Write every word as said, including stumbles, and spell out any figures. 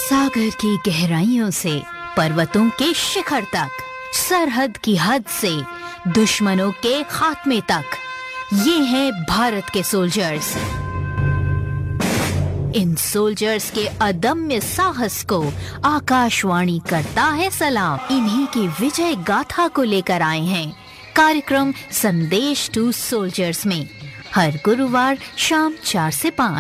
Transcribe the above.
सागर की गहराइयों से पर्वतों के शिखर तक, सरहद की हद से दुश्मनों के खात्मे तक, ये हैं भारत के सोल्जर्स। इन सोल्जर्स के अदम्य साहस को आकाशवाणी करता है सलाम। इन्हीं की विजय गाथा को लेकर आए हैं कार्यक्रम संदेश टू सोल्जर्स में, हर गुरुवार शाम चार से पाँच।